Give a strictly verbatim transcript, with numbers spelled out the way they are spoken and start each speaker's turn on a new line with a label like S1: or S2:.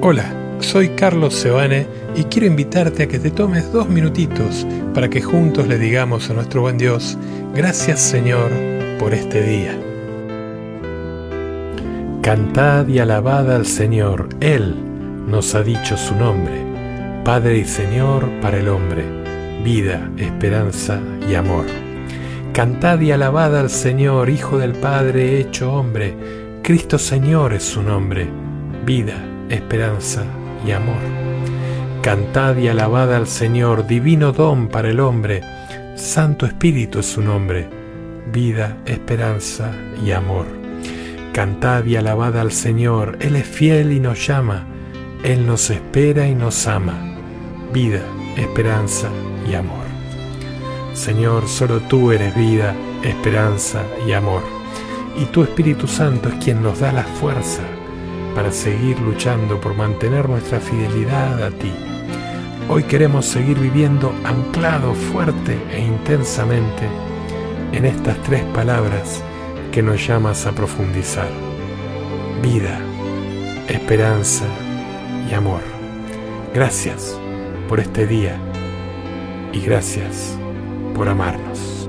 S1: Hola, soy Carlos Seoane y quiero invitarte a que te tomes dos minutitos para que juntos le digamos a nuestro buen Dios, gracias Señor por este día. Cantad y alabad al Señor, Él nos ha dicho su nombre, Padre y Señor para el hombre, vida, esperanza y amor. Cantad y alabad al Señor, Hijo del Padre hecho hombre, Cristo Señor es su nombre, vida, esperanza y amor. Cantad y alabad al Señor, divino don para el hombre, Santo Espíritu es su nombre, vida, esperanza y amor. Cantad y alabad al Señor, Él es fiel y nos llama, Él nos espera y nos ama, vida, esperanza y amor. Señor, solo tú eres vida, esperanza y amor, y tu Espíritu Santo es quien nos da la fuerza para seguir luchando por mantener nuestra fidelidad a ti. Hoy queremos seguir viviendo anclado fuerte e intensamente en estas tres palabras que nos llamas a profundizar: vida, esperanza y amor. Gracias por este día y gracias por amarnos.